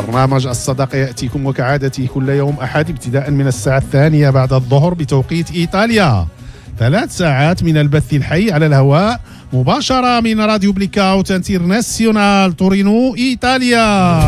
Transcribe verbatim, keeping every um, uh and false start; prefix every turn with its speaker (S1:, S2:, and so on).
S1: برنامج الصداقة يأتيكم وكعادته كل يوم أحد ابتداء من الساعة الثانية بعد الظهر بتوقيت إيطاليا. ثلاث ساعات من البث الحي على الهواء مباشرة من راديو بليكاوت انترناسيونال تورينو إيطاليا.